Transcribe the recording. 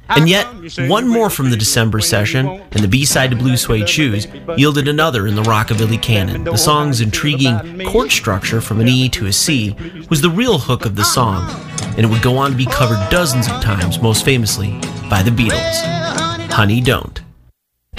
And yet, one more from the December session, and the B-side to Blue Suede Shoes yielded another in the rockabilly canon. The song's intriguing chord structure from an E to a C was the real hook of the song, and it would go on to be covered dozens of times, most famously by the Beatles. Honey, Don't.